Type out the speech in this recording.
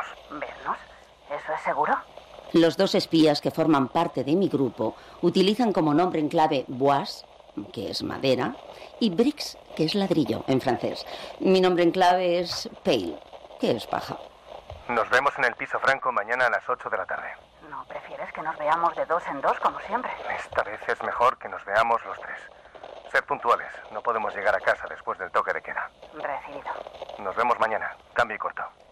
vernos. ¿Vernos? ¿Eso es seguro? Los dos espías que forman parte de mi grupo utilizan como nombre en clave bois, que es madera, y briques, que es ladrillo en francés. Mi nombre en clave es pale, que es paja. Nos vemos en el piso Franco mañana a las 8 de la tarde. ¿No prefieres que nos veamos de 2 en 2 como siempre? Esta vez es mejor que nos veamos los tres. Sed puntuales. No podemos llegar a casa después del toque de queda. Recibido. Nos vemos mañana. Cambio y corto.